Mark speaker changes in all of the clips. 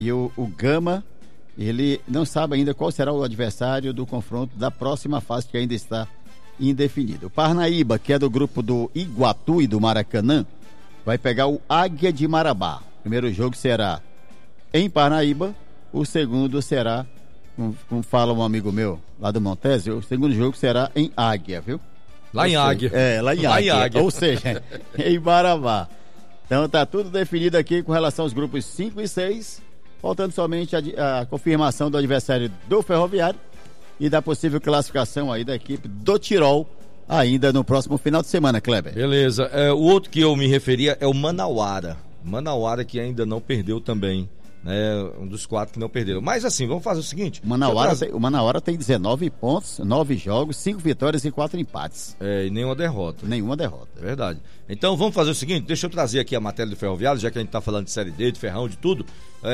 Speaker 1: E o Gama, ele não sabe ainda qual será o adversário do confronto da próxima fase, que ainda está indefinido. O Parnaíba, que é do grupo do Iguatu e do Maracanã, vai pegar o Águia de Marabá. O primeiro jogo será em Parnaíba, o segundo será, como fala um amigo meu lá do Montese, o segundo jogo será em Águia, viu?
Speaker 2: Lá em Águia.
Speaker 1: Lá em Águia. Ou seja, em Marabá. Então tá tudo definido aqui com relação aos grupos 5 e 6, faltando somente a confirmação do adversário do Ferroviário e da possível classificação aí da equipe do Tirol ainda no próximo final de semana, Kleber.
Speaker 2: Beleza. O outro que eu me referia é o Manauara. Manauara que ainda não perdeu também, né? Um dos 4 que não perderam. Mas assim, vamos fazer o seguinte.
Speaker 1: O Manauara tem 19 pontos, 9 jogos, 5 vitórias e 4 empates.
Speaker 2: E nenhuma derrota.
Speaker 1: Nenhuma derrota.
Speaker 2: É verdade. Então vamos fazer o seguinte, deixa eu trazer aqui a matéria do Ferroviário, já que a gente tá falando de Série D, de Ferrão, de tudo,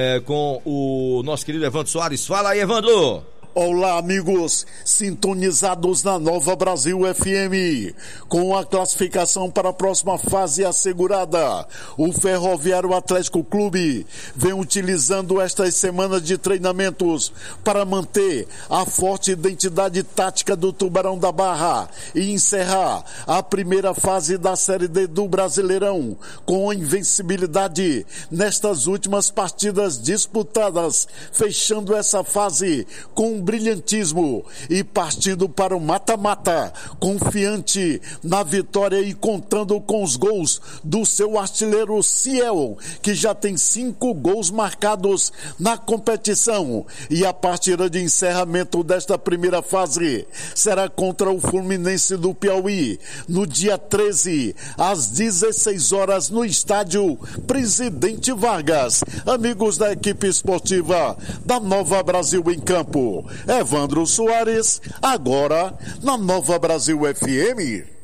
Speaker 2: com o nosso querido Evandro Soares. Fala aí, Evandro!
Speaker 3: Olá, amigos, sintonizados na Nova Brasil FM. Com a classificação para a próxima fase assegurada, o Ferroviário Atlético Clube vem utilizando estas semanas de treinamentos para manter a forte identidade tática do Tubarão da Barra e encerrar a primeira fase da Série D do Brasileirão com invencibilidade nestas últimas partidas disputadas, fechando essa fase com brilhantismo e partindo para o mata-mata, confiante na vitória e contando com os gols do seu artilheiro Ciel, que já tem 5 gols marcados na competição. E a partida de encerramento desta primeira fase será contra o Fluminense do Piauí, no dia 13, às 16 horas, no estádio Presidente Vargas. Amigos da equipe esportiva da Nova Brasil em Campo, Evandro Soares, agora na Nova Brasil FM.